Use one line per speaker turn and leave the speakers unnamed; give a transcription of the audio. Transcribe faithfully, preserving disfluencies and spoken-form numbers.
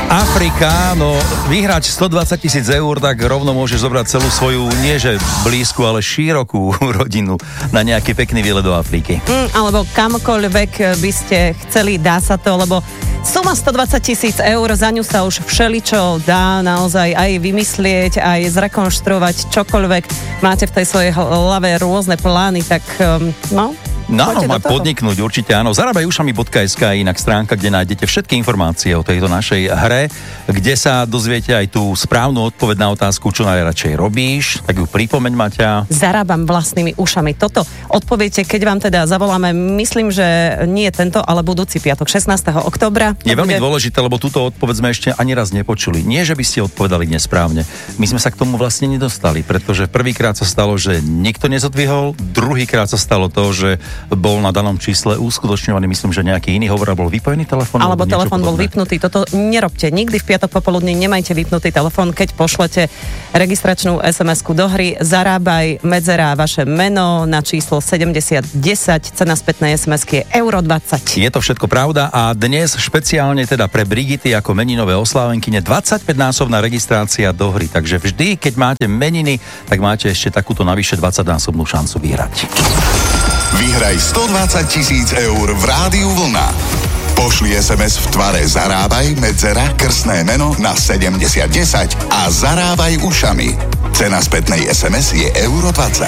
Afrika, no vyhrať stodvadsať tisíc eur, tak rovno môžeš zobrať celú svoju, nie že blízku, ale širokú rodinu na nejaký pekný výlet do Afriky.
Mm, alebo kamkoľvek by ste chceli, dá sa to, lebo suma stodvadsať tisíc eur, za ňu sa už všeličo dá naozaj aj vymyslieť, aj zrekonštruovať čokoľvek. Máte v tej svojej hlave rôzne plány, tak um, no...
No, má podniknúť, určite áno. zarábaj ušami bodka es ká je inak stránka, kde nájdete všetky informácie o tejto našej hre, kde sa dozviete aj tú správnu odpoveď na otázku, čo najradšej robíš, tak ju pripomeň, Maťa.
Zarábam vlastnými ušami. Toto odpoviete, keď vám teda zavoláme, myslím, že nie tento, ale budúci piatok, šestnásteho októbra.
Je veľmi bude... dôležité, lebo túto odpoveď sme ešte ani raz nepočuli. Nie, že by ste odpovedali nesprávne. My sme sa k tomu vlastne nedostali, pretože prvýkrát sa stalo, že nikto nezodvihol, druhýkrát sa stalo to, že bol na danom čísle uskutočňovaný, myslím, že nejaký iný hovor, bol vypojený telefón.
Alebo telefón bol vypnutý. Toto nerobte. Nikdy v piatok popoludní nemajte vypnutý telefón, keď pošlete registračnú es em esku do hry. Zarábaj, medzera, vaše meno na číslo sedemdesiat desať. Cena spätnej es em esky je euro dvadsať.
Je to všetko pravda a dnes špeciálne teda pre Brigity ako meninové oslávenkyne dvadsaťpäťnásobná registrácia do hry. Takže vždy, keď máte meniny, tak máte ešte takúto navyše dvadsaťnásobnú šancu vyhrať.
Vyhraj stodvadsať tisíc eur v Rádiu Vlna. Pošli es em es v tvare Zarábaj, medzera, krstné meno na sedemdesiat desať a zarábaj ušami. Cena spätnej es em es je euro dvadsať.